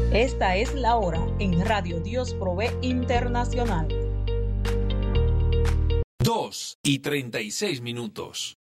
Esta es la hora en Radio Dios Provee Internacional. 2:36.